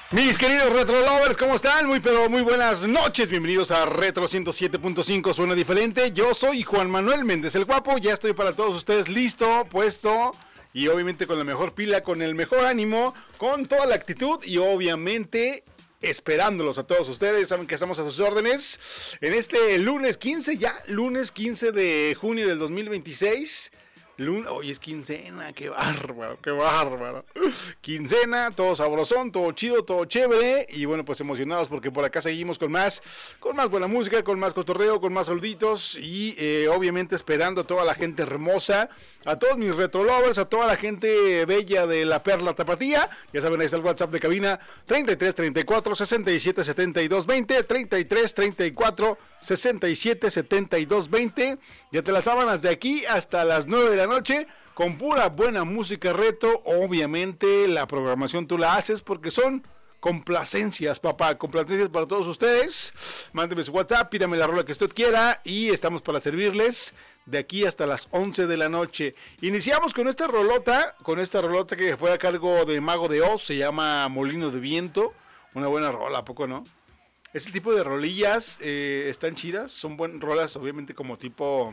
Mis queridos Retro Lovers, ¿cómo están? Muy buenas noches, bienvenidos a Retro 107.5, suena diferente. Yo soy Juan Manuel Méndez el Guapo, ya estoy para todos ustedes listo, puesto y obviamente con la mejor pila, con el mejor ánimo, con toda la actitud y obviamente esperándolos a todos ustedes. Saben que estamos a sus órdenes en este lunes 15 de junio del 2026. Hoy es quincena, qué bárbaro. Quincena, todo sabrosón, todo chido, todo chévere. Y bueno, pues emocionados porque por acá seguimos con más buena música, con más cotorreo, con más saluditos. Y obviamente esperando a toda la gente hermosa, a todos mis retro lovers, a toda la gente bella de la Perla Tapatía. Ya saben, ahí está el WhatsApp de cabina: 33 34 67 72 20, 33 34 67 72 20. Ya te las sábanas de aquí hasta las 9 de la noche con pura buena música retro. Obviamente la programación tú la haces porque son complacencias, papá, complacencias para todos ustedes. Mándeme su WhatsApp, pídame la rola que usted quiera y estamos para servirles de aquí hasta las 11 de la noche. Iniciamos con esta rolota que fue a cargo de Mago de Oz, se llama Molino de Viento. Una buena rola, ¿a poco no? Ese tipo de rolillas están chidas, son buenas rolas, obviamente como tipo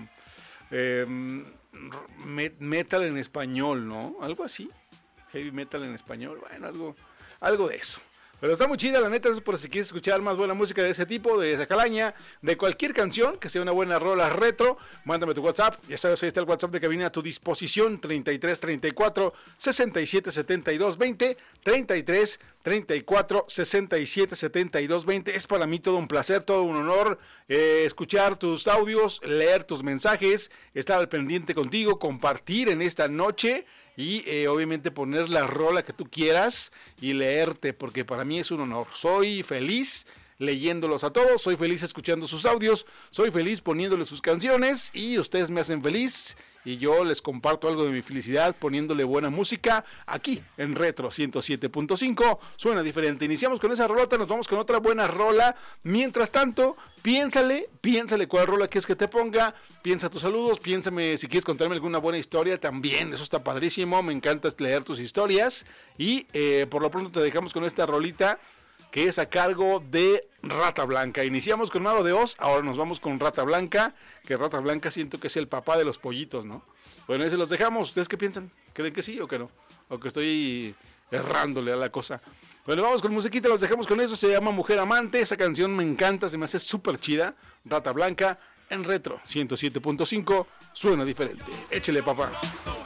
metal en español, ¿no? Algo así, heavy metal en español, bueno, algo de eso. Pero está muy chida, la neta, es por si quieres escuchar más buena música de ese tipo, de esa calaña, de cualquier canción, que sea una buena rola retro, mándame tu WhatsApp, ya sabes, ahí está el WhatsApp de cabina a tu disposición, 33 34 67 72 20, 33 34 67 72 20, es para mí todo un placer, todo un honor escuchar tus audios, leer tus mensajes, estar al pendiente contigo, compartir en esta noche y obviamente poner la rola que tú quieras y leerte, porque para mí es un honor. Soy feliz leyéndolos a todos, soy feliz escuchando sus audios, soy feliz poniéndoles sus canciones y ustedes me hacen feliz y yo les comparto algo de mi felicidad poniéndole buena música aquí en Retro 107.5, suena diferente. Iniciamos con esa rolota, nos vamos con otra buena rola. Mientras tanto, piénsale cuál rola quieres que te ponga, piensa tus saludos, piénsame si quieres contarme alguna buena historia también, eso está padrísimo, me encanta leer tus historias y por lo pronto te dejamos con esta rolita que es a cargo de Rata Blanca. Iniciamos con Mago de Oz, ahora nos vamos con Rata Blanca, que Rata Blanca siento que es el papá de los pollitos, ¿no? Bueno, ahí se los dejamos. ¿Ustedes qué piensan? ¿Creen que sí o que no? ¿O que estoy errándole a la cosa? Bueno, vamos con musiquita, los dejamos con eso, se llama Mujer Amante, esa canción me encanta, se me hace súper chida. Rata Blanca en Retro 107.5, suena diferente. Échele, papá.